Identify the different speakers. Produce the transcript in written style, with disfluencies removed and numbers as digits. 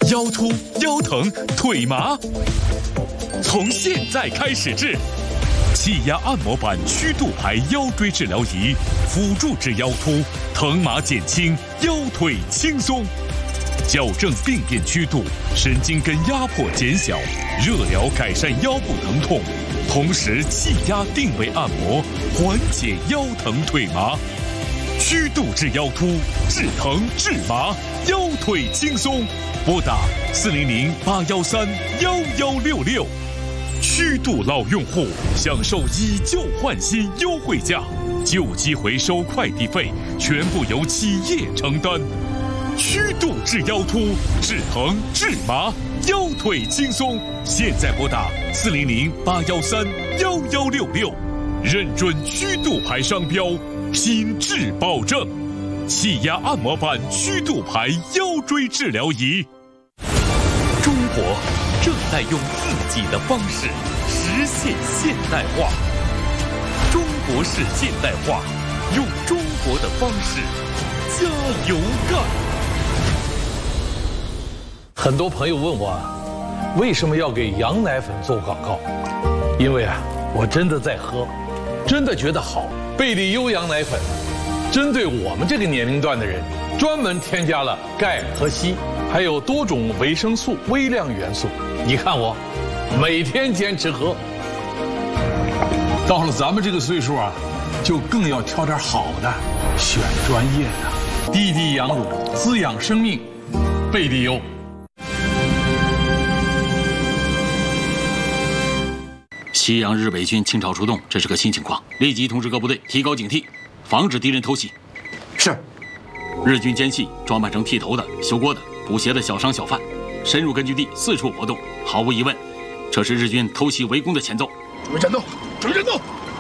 Speaker 1: 腰突、腰疼、腿麻，从现在开始治。气压按摩板曲度牌腰椎治疗仪，辅助治腰突，疼麻减轻，腰腿轻松。矫正病变曲度，神经根压迫减小，热疗改善腰部疼痛，同时气压定位按摩，缓解腰疼腿麻。曲度治腰突，治疼治麻，腰腿轻松。拨打400-813-1166。曲度老用户享受以旧换新优惠价，旧机回收快递费全部由企业承担。曲度治腰突，治疼治麻，腰腿轻松。现在拨打400-813-1166，认准曲度牌商标，品质保证。气压按摩板曲度牌腰椎治疗仪。中国正在用自己的方式实现现代化。中国式现代化，用中国的方式加油干。
Speaker 2: 很多朋友问我，为什么要给羊奶粉做广告？因为我真的在喝，真的觉得好。贝利优羊奶粉针对我们这个年龄段的人，专门添加了钙和硒，还有多种维生素、微量元素。你看我，每天坚持喝。
Speaker 3: 到了咱们这个岁数就更要挑点好的，选专业的。滴滴羊乳，滋养生命，贝利优。
Speaker 4: 西洋日伪军倾巢出动，这是个新情况，立即通知各部队提高警惕，防止敌人偷袭。
Speaker 5: 是。
Speaker 4: 日军奸细装扮成剃头的、修锅的、补鞋的小商小贩，深入根据地四处活动。毫无疑问，这是日军偷袭围攻的前奏。
Speaker 5: 准备战斗！准备战斗！